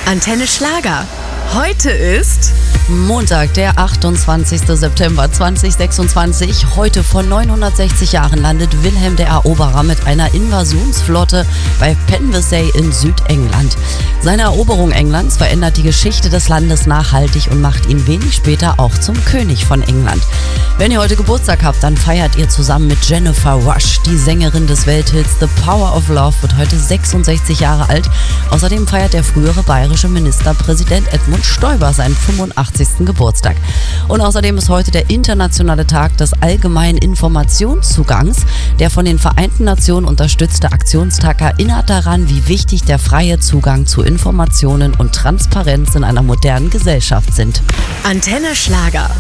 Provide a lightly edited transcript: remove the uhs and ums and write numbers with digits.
Antenne Schlager. Heute ist Montag, der 28. September 2026. Heute vor 960 Jahren landet Wilhelm der Eroberer mit einer Invasionsflotte bei Penvesey in Südengland. Seine Eroberung Englands verändert die Geschichte des Landes nachhaltig und macht ihn wenig später auch zum König von England. Wenn ihr heute Geburtstag habt, dann feiert ihr zusammen mit Jennifer Rush. Die Sängerin des Welthits The Power of Love wird heute 66 Jahre alt. Außerdem feiert der frühere bayerische Ministerpräsident Edmund Stoiber seinen 85. Geburtstag. Und außerdem ist heute der internationale Tag des allgemeinen Informationszugangs. Der von den Vereinten Nationen unterstützte Aktionstag erinnert daran, wie wichtig der freie Zugang zu Informationen und Transparenz in einer modernen Gesellschaft sind. Antenne Schlager.